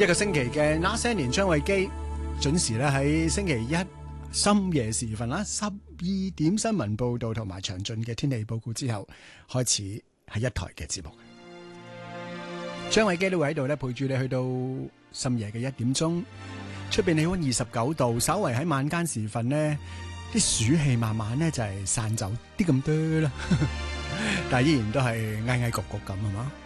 一個星期嘅那些年，張衛基準時咧喺星期一深夜時分啦，12點新聞報道同埋詳盡嘅天氣報告之後，開始係一台嘅節目。張衛基都會喺度咧陪住你去到深夜嘅1點鐘。出邊氣溫29度，稍為喺晚間時分呢啲暑氣慢慢咧就係散走啲咁多啦，但係依然都係翳翳焗焗咁係嘛。